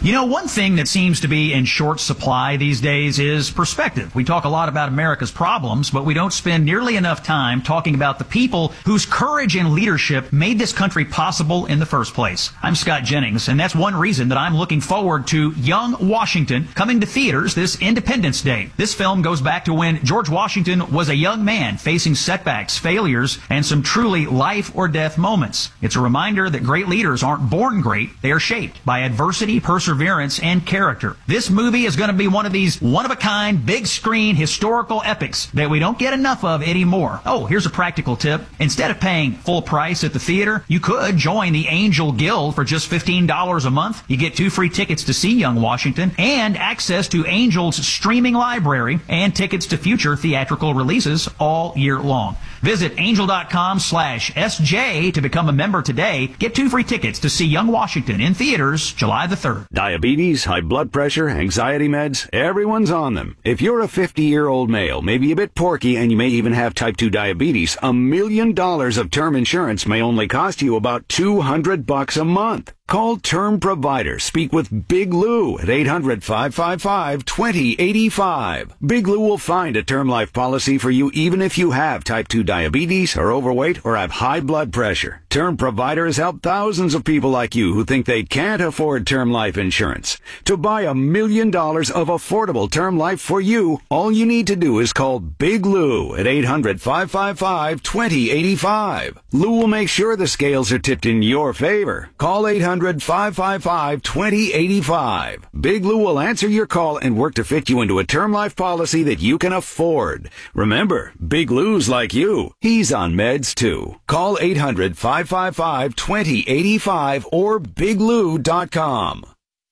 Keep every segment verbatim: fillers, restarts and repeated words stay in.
You know, one thing that seems to be in short supply these days is perspective. We talk a lot about America's problems, but we don't spend nearly enough time talking about the people whose courage and leadership made this country possible in the first place. I'm Scott Jennings, and that's one reason that I'm looking forward to Young Washington coming to theaters this Independence Day. This film goes back to when George Washington was a young man facing setbacks, failures, and some truly life or death moments. It's a reminder that great leaders aren't born great, they are shaped by adversity, perseverance, perseverance, and character. This movie is going to be one of these one-of-a-kind, big-screen historical epics that we don't get enough of anymore. Oh, here's a practical tip. Instead of paying full price at the theater, you could join the Angel Guild for just fifteen dollars a month. You get two free tickets to see Young Washington and access to Angel's streaming library and tickets to future theatrical releases all year long. Visit angel.com slash SJ to become a member today. Get two free tickets to see Young Washington in theaters July the third. Diabetes, high blood pressure, anxiety meds, everyone's on them. If you're a fifty-year-old male, maybe a bit porky, and you may even have type two diabetes, a million dollars of term insurance may only cost you about two hundred bucks a month. Call Term Provider. Speak with Big Lou at eight hundred, five five five, two zero eight five. Big Lou will find a term life policy for you even if you have type two diabetes, are overweight, or have high blood pressure. Term Provider has helped thousands of people like you who think they can't afford term life insurance. To buy a million dollars of affordable term life for you, all you need to do is call Big Lou at eight hundred, five five five, two zero eight five. Lou will make sure the scales are tipped in your favor. Call eight hundred, five five five, two zero eight five. Big Lou will answer your call and work to fit you into a term life policy that you can afford. Remember, Big Lou's like you. He's on meds too. Call eight hundred, five five five, two zero eight five or big lou dot com.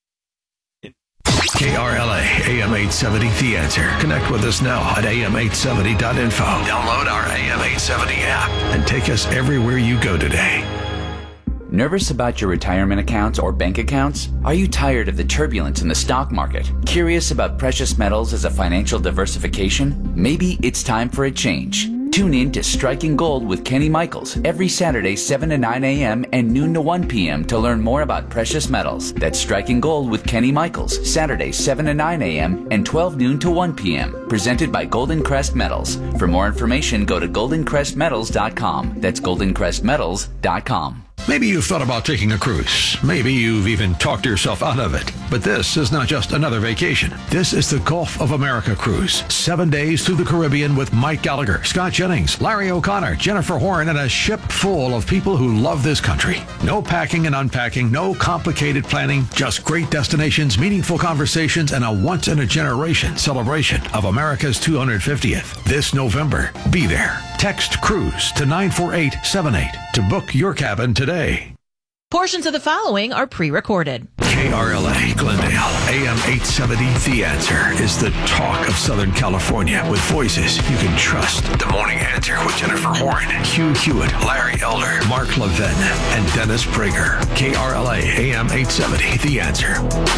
K R L A, A M eight seventy, The Answer. Connect with us now at A M eight seventy dot info. Download our A M eight seventy app and take us everywhere you go today. Nervous about your retirement accounts or bank accounts? Are you tired of the turbulence in the stock market? Curious about precious metals as a financial diversification? Maybe it's time for a change. Tune in to Striking Gold with Kenny Michaels every Saturday, seven to nine a.m. and noon to one p.m. to learn more about precious metals. That's Striking Gold with Kenny Michaels, Saturday, seven to nine a.m. and twelve noon to one p.m. Presented by Golden Crest Metals. For more information, go to golden crest metals dot com. That's golden crest metals dot com. Maybe you've thought about taking a cruise. Maybe you've even talked yourself out of it. But this is not just another vacation. This is the Gulf of America cruise. Seven days through the Caribbean with Mike Gallagher, Scott Jennings, Larry O'Connor, Jennifer Horn, and a ship full of people who love this country. No packing and unpacking, no complicated planning, just great destinations, meaningful conversations, and a once-in-a-generation celebration of America's two hundred fiftieth. This November, be there. Text CRUISE to nine four eight seven eight to book your cabin today. Portions of the following are pre-recorded. K R L A Glendale, A M eight seventy, The Answer is the talk of Southern California with voices you can trust. The Morning Answer with Jennifer Horn, Hugh Hewitt, Larry Elder, Mark Levin, and Dennis Prager. K R L A, A M eight seventy, The Answer.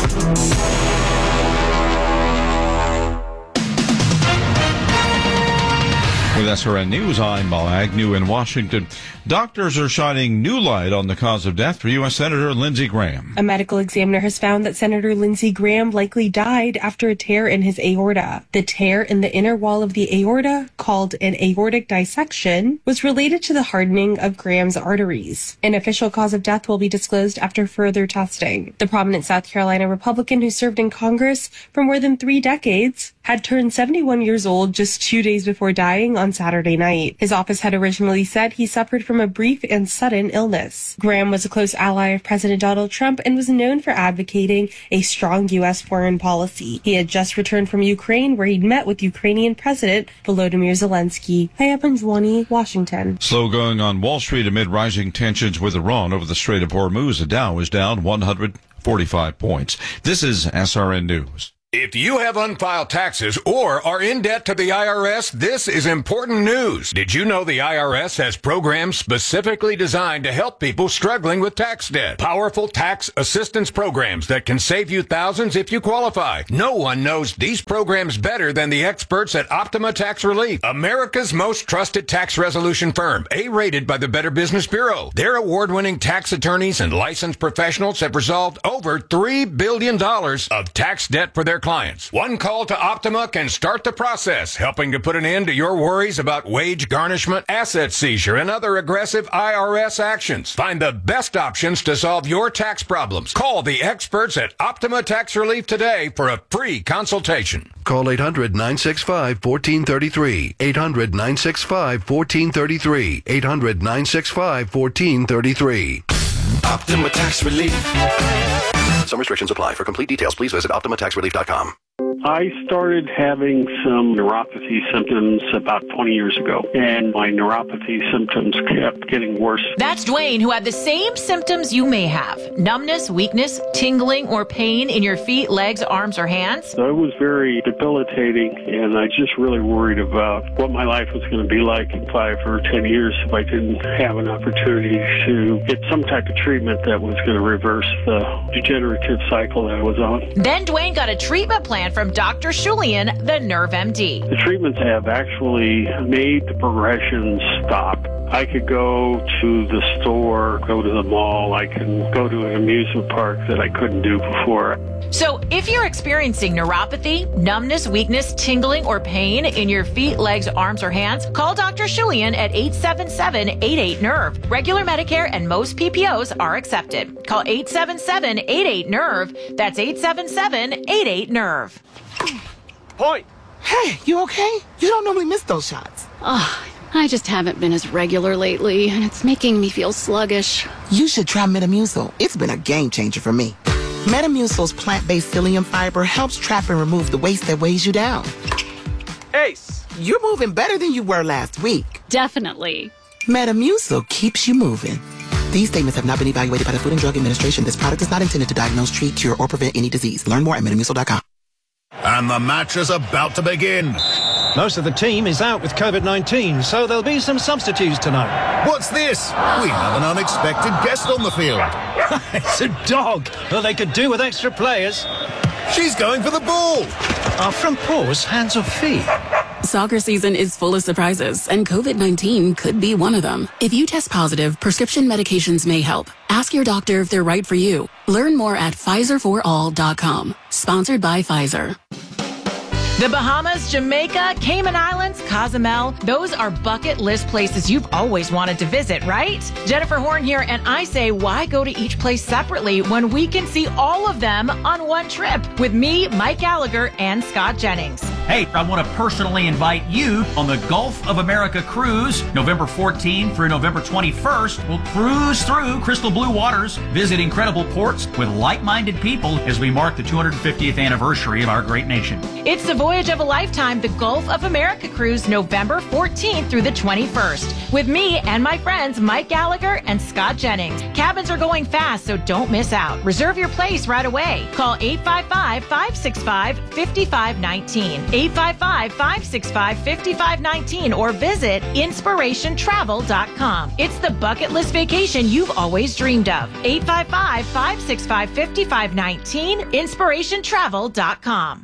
With S R N News, I'm Bob Agnew in Washington. Doctors are shining new light on the cause of death for U S Senator Lindsey Graham. A medical examiner has found that Senator Lindsey Graham likely died after a tear in his aorta. The tear in the inner wall of the aorta, called an aortic dissection, was related to the hardening of Graham's arteries. An official cause of death will be disclosed after further testing. The prominent South Carolina Republican who served in Congress for more than three decades had turned seventy-one years old just two days before dying on Saturday night. His office had originally said he suffered from a brief and sudden illness. Graham was a close ally of President Donald Trump and was known for advocating a strong U S foreign policy. He had just returned from Ukraine, where he'd met with Ukrainian President Volodymyr Zelensky. Hi, up in Juani, Washington. Slow going on Wall Street amid rising tensions with Iran over the Strait of Hormuz. The Dow is down one hundred forty-five points. This is S R N News. If you have unfiled taxes or are in debt to the I R S, this is important news. Did you know the I R S has programs specifically designed to help people struggling with tax debt? Powerful tax assistance programs that can save you thousands if you qualify. No one knows these programs better than the experts at Optima Tax Relief, America's most trusted tax resolution firm, A-rated by the Better Business Bureau. Their award-winning tax attorneys and licensed professionals have resolved over three billion dollars of tax debt for their clients. One call to Optima can start the process, helping to put an end to your worries about wage garnishment, asset seizure, and other aggressive I R S actions. Find the best options to solve your tax problems. Call the experts at Optima Tax Relief today for a free consultation. Call eight hundred, nine six five, one four three three. eight hundred, nine six five, one four three three. eight hundred, nine six five, one four three three. Optima Tax Relief. Some restrictions apply. For complete details, please visit optima tax relief dot com. I started having some neuropathy symptoms about twenty years ago, and my neuropathy symptoms kept getting worse. That's Dwayne, who had the same symptoms you may have. Numbness, weakness, tingling, or pain in your feet, legs, arms, or hands. So it was very debilitating, and I just really worried about what my life was going to be like in five or ten years if I didn't have an opportunity to get some type of treatment that was going to reverse the degenerative cycle that I was on. Then Dwayne got a treatment plan from Doctor Shulian, the Nerve M D. The treatments have actually made the progression stop. I could go to the store, go to the mall, I can go to an amusement park that I couldn't do before. So if you're experiencing neuropathy, numbness, weakness, tingling, or pain in your feet, legs, arms, or hands, call Doctor Shulian at eight seven seven, eight eight, N E R V. Regular Medicare and most P P Os are accepted. Call eight seven seven, eight eight, N E R V. That's eight seven seven, eight eight, N E R V. Point. Hey, you okay? You don't normally miss those shots. Oh, I just haven't been as regular lately, and it's making me feel sluggish. You should try Metamucil. It's been a game changer for me. Metamucil's plant-based psyllium fiber helps trap and remove the waste that weighs you down. Ace, you're moving better than you were last week. Definitely. Metamucil keeps you moving. These statements have not been evaluated by the Food and Drug Administration. This product is not intended to diagnose, treat, cure, or prevent any disease. Learn more at metamucil dot com. And the match is about to begin. Most of the team is out with COVID nineteen, so there'll be some substitutes tonight. What's this? We have an unexpected guest on the field. It's a dog. Well, they could do with extra players. She's going for the ball. Are front paws hands or feet? Soccer season is full of surprises, and COVID nineteen could be one of them. If you test positive, prescription medications may help. Ask your doctor if they're right for you. Learn more at Pfizer for all dot com. Sponsored by Pfizer. The Bahamas, Jamaica, Cayman Islands, Cozumel, those are bucket list places you've always wanted to visit, right? Jennifer Horn here, and I say, why go to each place separately when we can see all of them on one trip with me, Mike Gallagher, and Scott Jennings? Hey, I want to personally invite you on the Gulf of America cruise, November fourteenth through November twenty-first. We'll cruise through crystal blue waters, visit incredible ports with like-minded people as we mark the two hundred fiftieth anniversary of our great nation. It's the voyage of a lifetime, the Gulf of America cruise, November fourteenth through the twenty-first. With me and my friends Mike Gallagher and Scott Jennings. Cabins are going fast, so don't miss out. Reserve your place right away. Call eight five five, five six five, five five one nine. eight five five, five six five, five five one nine or visit inspiration travel dot com. It's the bucket list vacation you've always dreamed of. eight five five, five six five, five five one nine, inspiration travel dot com.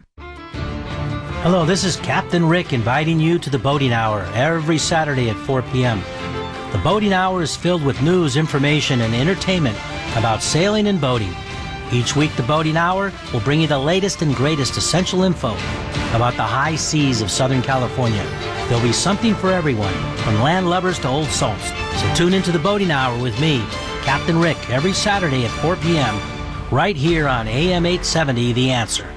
Hello, this is Captain Rick inviting you to the Boating Hour every Saturday at four p.m. The Boating Hour is filled with news, information, and entertainment about sailing and boating. Each week, the Boating Hour will bring you the latest and greatest essential info about the high seas of Southern California. There'll be something for everyone, from land lubbers to old salts. So tune into the Boating Hour with me, Captain Rick, every Saturday at four p.m. right here on A M eight seventy, The Answer.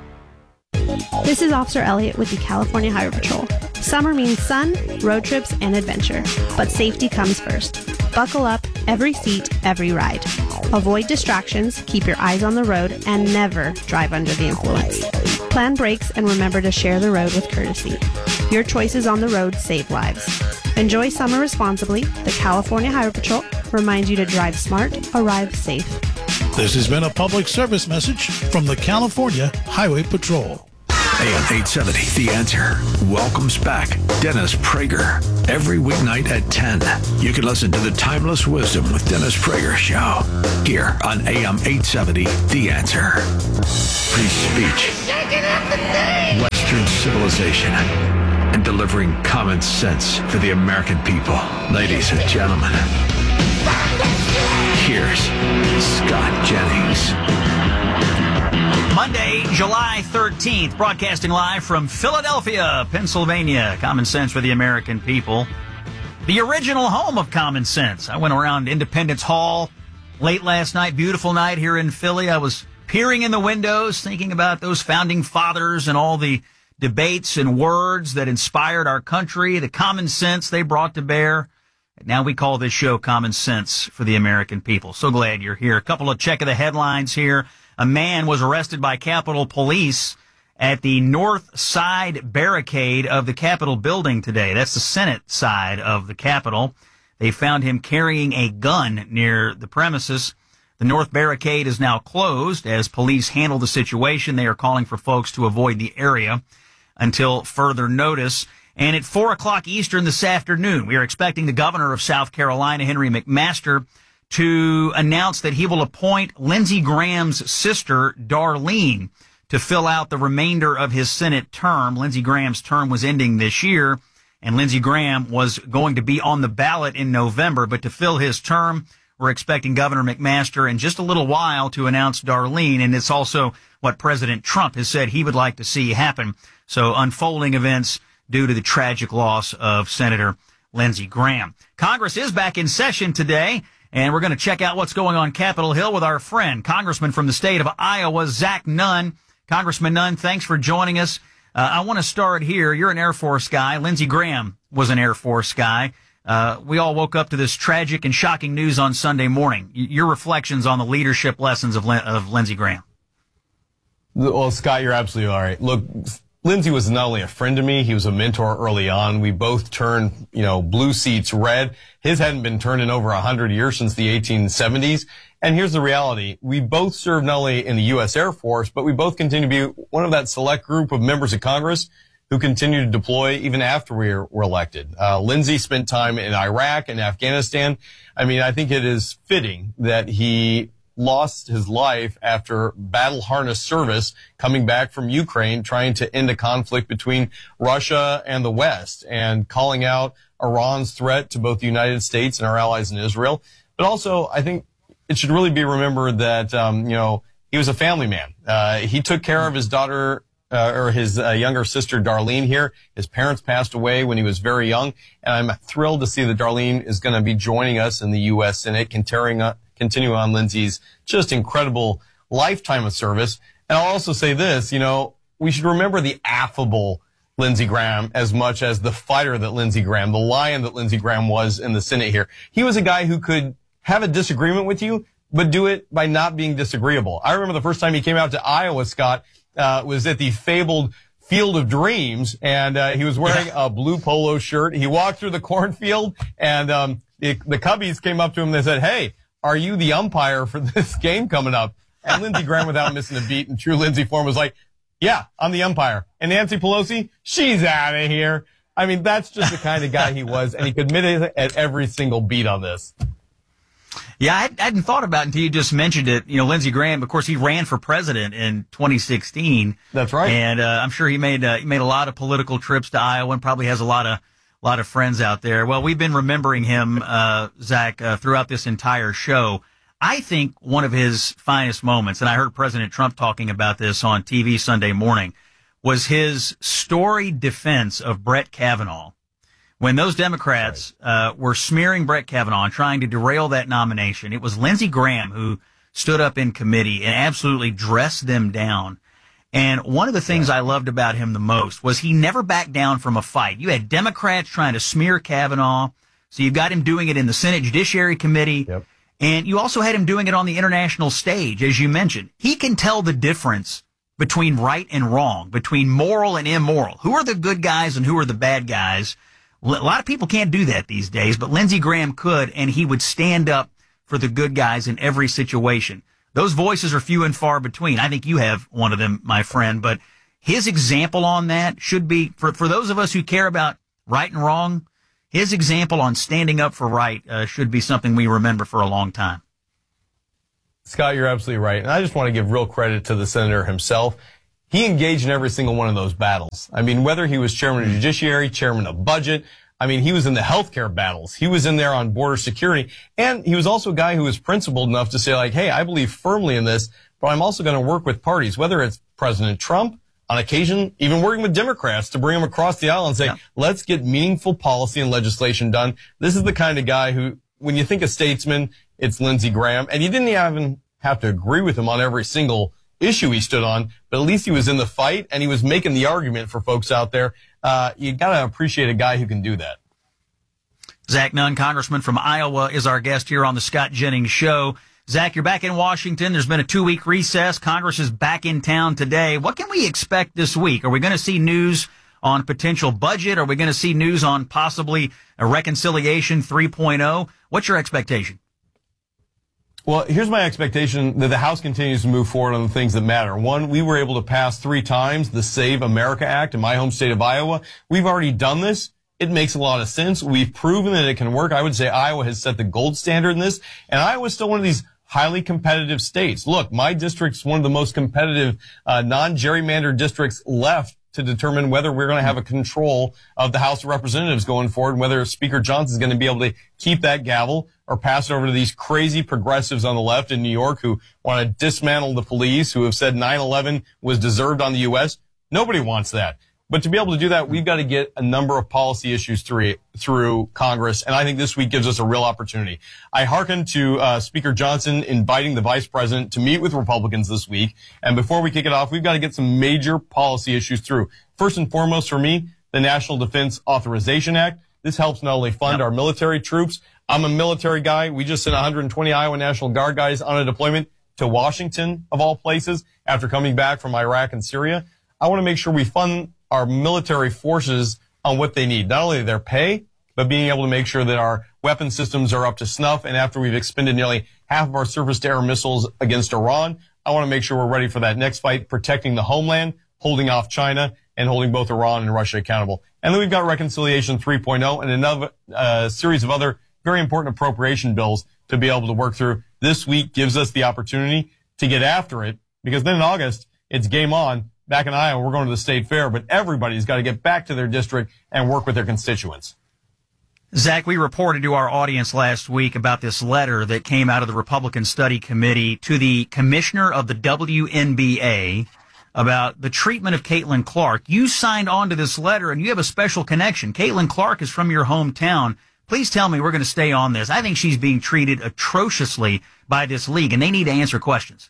This is Officer Elliott with the California Highway Patrol. Summer means sun, road trips, and adventure, but safety comes first. Buckle up, every seat, every ride. Avoid distractions, keep your eyes on the road, and never drive under the influence. Plan brakes and remember to share the road with courtesy. Your choices on the road save lives. Enjoy summer responsibly. The California Highway Patrol reminds you to drive smart, arrive safe. This has been a public service message from the California Highway Patrol. A M eight seventy, The Answer, welcomes back Dennis Prager. Every weeknight at ten, you can listen to the Timeless Wisdom with Dennis Prager show here on A M eight seventy, The Answer. Free speech, Western civilization, and delivering common sense for the American people. Ladies and gentlemen, here's Scott Jennings. Monday, July thirteenth, broadcasting live from Philadelphia, Pennsylvania. Common Sense for the American people. The original home of Common Sense. I went around Independence Hall late last night. Beautiful night here in Philly. I was peering in the windows, thinking about those founding fathers and all the debates and words that inspired our country, the common sense they brought to bear. Now we call this show Common Sense for the American people. So glad you're here. A couple of check of the headlines here. A man was arrested by Capitol Police at the north side barricade of the Capitol building today. That's the Senate side of the Capitol. They found him carrying a gun near the premises. The north barricade is now closed as police handle the situation. They are calling for folks to avoid the area until further notice. And at four o'clock Eastern this afternoon, we are expecting the governor of South Carolina, Henry McMaster, to announce that he will appoint Lindsey Graham's sister, Darlene, to fill out the remainder of his Senate term. Lindsey Graham's term was ending this year, and Lindsey Graham was going to be on the ballot in November. But to fill his term, we're expecting Governor McMaster in just a little while to announce Darlene, and it's also what President Trump has said he would like to see happen. So unfolding events due to the tragic loss of Senator Lindsey Graham. Congress is back in session today. And we're going to check out what's going on Capitol Hill with our friend, Congressman from the state of Iowa, Zach Nunn. Congressman Nunn, thanks for joining us. Uh, I want to start here. You're an Air Force guy. Lindsey Graham was an Air Force guy. Uh, we all woke up to this tragic and shocking news on Sunday morning. Y- your reflections on the leadership lessons of, Lin- of Lindsey Graham. Well, Scott, you're absolutely all right. Look, Lindsey was not only a friend to me, he was a mentor early on. We both turned, you know, blue seats red. His hadn't been turned in over a hundred years since the eighteen seventies. And here's the reality. We both served not only in the U S Air Force, but we both continue to be one of that select group of members of Congress who continue to deploy even after we were, were elected. Uh, Lindsey spent time in Iraq and Afghanistan. I mean, I think it is fitting that he lost his life after battle harness service coming back from Ukraine, trying to end a conflict between Russia and the West and calling out Iran's threat to both the United States and our allies in Israel. But also, I think it should really be remembered that, um, you know, he was a family man. Uh, he took care of his daughter, uh, or his uh, younger sister, Darlene, here. His parents passed away when he was very young. And I'm thrilled to see that Darlene is going to be joining us in the U S Senate, continuing on, continue on Lindsey's just incredible lifetime of service. And I'll also say this, you know, we should remember the affable Lindsey Graham as much as the fighter that Lindsey Graham, the lion that Lindsey Graham was in the Senate here. He was a guy who could have a disagreement with you, but do it by not being disagreeable. I remember the first time he came out to Iowa, Scott, uh, was at the fabled Field of Dreams, and uh, he was wearing a blue polo shirt. He walked through the cornfield, and um, the, the Cubbies came up to him and they said, "Hey, are you the umpire for this game coming up?" And Lindsey Graham, without missing a beat in true Lindsey form, was like, "Yeah, I'm the umpire." And Nancy Pelosi, she's out of here. I mean, that's just the kind of guy he was, and he could admit it at every single beat on this. Yeah, I hadn't thought about it until you just mentioned it. You know, Lindsey Graham, of course, he ran for president in twenty sixteen. That's right. And uh, I'm sure he made uh, he made a lot of political trips to Iowa and probably has a lot of a lot of friends out there. Well, we've been remembering him, uh, Zach, uh, throughout this entire show. I think one of his finest moments, and I heard President Trump talking about this on T V Sunday morning, was his storied defense of Brett Kavanaugh. When those Democrats uh, were smearing Brett Kavanaugh and trying to derail that nomination, it was Lindsey Graham who stood up in committee and absolutely dressed them down. And one of the things I loved about him the most was he never backed down from a fight. You had Democrats trying to smear Kavanaugh, so you've got him doing it in the Senate Judiciary Committee, yep. And you also had him doing it on the international stage, as you mentioned. He can tell the difference between right and wrong, between moral and immoral. Who are the good guys and who are the bad guys? A lot of people can't do that these days, but Lindsey Graham could, and he would stand up for the good guys in every situation. those voices are few and far between. I think you have one of them, my friend, but his example on that should be, for, for those of us who care about right and wrong, his example on standing up for right uh, should be something we remember for a long time. Scott, you're absolutely right. And I just want to give real credit to the senator himself. He engaged in every single one of those battles. I mean, whether he was chairman of Judiciary, chairman of Budget, I mean, he was in the healthcare battles. He was in there on border security. And he was also a guy who was principled enough to say, like, hey, I believe firmly in this, but I'm also going to work with parties, whether it's President Trump, on occasion, even working with Democrats to bring them across the aisle and say, yeah. let's get meaningful policy and legislation done. This is the kind of guy who, when you think of statesman, it's Lindsey Graham. And you didn't even have to agree with him on every single issue he stood on, but at least he was in the fight and he was making the argument for folks out there. Uh, you got to appreciate a guy who can do that. Zach Nunn, Congressman from Iowa, is our guest here on the Scott Jennings Show. Zach, you're back in Washington. There's been a two-week recess. Congress is back in town today. What can we expect this week? Are we going to see news on potential budget? Are we going to see news on possibly a reconciliation three point oh? What's your expectation? Well, here's my expectation that the House continues to move forward on the things that matter. One, we were able to pass three times the Save America Act in my home state of Iowa. We've already done this. It makes a lot of sense. We've proven that it can work. I would say Iowa has set the gold standard in this, and Iowa is still one of these highly competitive states. Look, my district's one of the most competitive uh, non-gerrymandered districts left to determine whether we're going to have a control of the House of Representatives going forward, whether Speaker Johnson is going to be able to keep that gavel or pass it over to these crazy progressives on the left in New York who want to dismantle the police, who have said nine eleven was deserved on the U S. Nobody wants that. But to be able to do that, we've got to get a number of policy issues through, through Congress, and I think this week gives us a real opportunity. I hearkened to uh, Speaker Johnson inviting the Vice President to meet with Republicans this week, and before we kick it off, we've got to get some major policy issues through. First and foremost for me, the National Defense Authorization Act. This helps not only fund yep. our military troops. I'm a military guy. We just sent one hundred twenty Iowa National Guard guys on a deployment to Washington, of all places, after coming back from Iraq and Syria. I want to make sure we fund our military forces on what they need, not only their pay, but being able to make sure that our weapon systems are up to snuff. And after we've expended nearly half of our surface-to-air missiles against Iran, I want to make sure we're ready for that next fight, protecting the homeland, holding off China, and holding both Iran and Russia accountable. And then we've got Reconciliation three point oh and another uh, series of other very important appropriation bills to be able to work through. This week gives us the opportunity to get after it, because then in August, it's game on. Back in Iowa, we're going to the state fair, but everybody's got to get back to their district and work with their constituents. Zach, we reported to our audience last week about this letter that came out of the Republican Study Committee to the commissioner of the W N B A about the treatment of Caitlin Clark. You signed on to this letter, and you have a special connection. Caitlin Clark is from your hometown. Please tell me we're going to stay on this. I think she's being treated atrociously by this league, and they need to answer questions.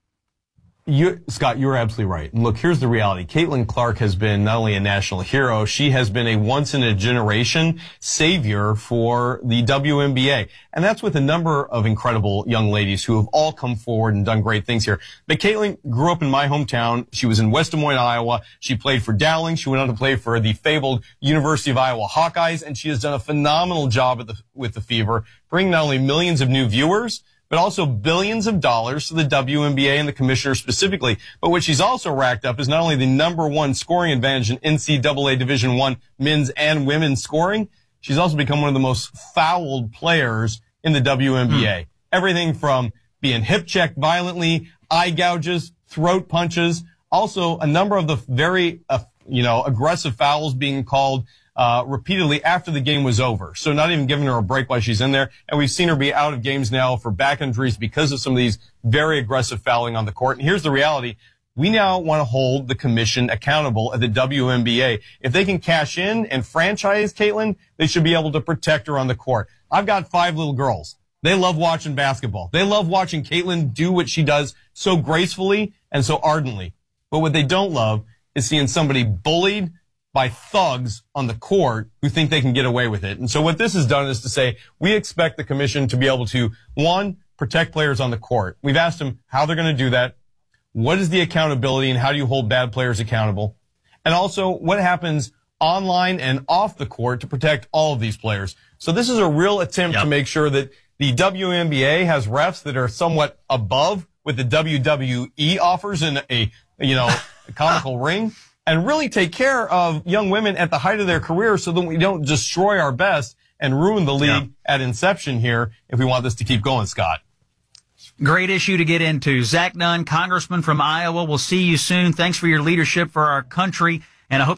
You, Scott, you're absolutely right. And look, here's the reality. Caitlin Clark has been not only a national hero, she has been a once-in-a-generation savior for the W N B A. And that's with a number of incredible young ladies who have all come forward and done great things here. But Caitlin grew up in my hometown. She was in West Des Moines, Iowa. She played for Dowling. She went on to play for the fabled University of Iowa Hawkeyes. And she has done a phenomenal job at the, with the Fever, bringing not only millions of new viewers, but also billions of dollars to the W N B A and the commissioner specifically. But what she's also racked up is not only the number one scoring advantage in N C double A Division One men's and women's scoring, she's also become one of the most fouled players in the W N B A. Mm. Everything from being hip-checked violently, eye gouges, throat punches, also a number of the very, uh, you know, aggressive fouls being called Uh, repeatedly after the game was over. So not even giving her a break while she's in there. And we've seen her be out of games now for back injuries because of some of these very aggressive fouling on the court. And here's the reality. We now want to hold the commission accountable at the W N B A. If they can cash in and franchise Caitlin, they should be able to protect her on the court. I've got five little girls. They love watching basketball. They love watching Caitlin do what she does so gracefully and so ardently. But what they don't love is seeing somebody bullied by thugs on the court who think they can get away with it. And so what this has done is to say, we expect the commission to be able to, one, protect players on the court. We've asked them how they're going to do that. What is the accountability and how do you hold bad players accountable? And also, what happens online and off the court to protect all of these players? So this is a real attempt yep. to make sure that the W N B A has refs that are somewhat above with the W W E offers and a, you know, a comical ring, and really take care of young women at the height of their career so that we don't destroy our best and ruin the league yeah. at inception here if we want this to keep going, Scott. Great issue to get into. Zach Nunn, Congressman from Iowa. We'll see you soon. Thanks for your leadership for our country, and I hope